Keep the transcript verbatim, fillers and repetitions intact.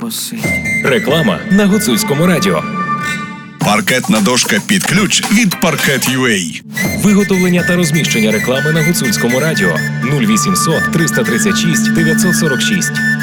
посидь. Реклама на Гуцульському радіо. Паркетна дошка під ключ від Parket.ua. Виготовлення та розміщення реклами на Гуцульському радіо нуль вісімсот триста тридцять шість дев'ятсот сорок шість.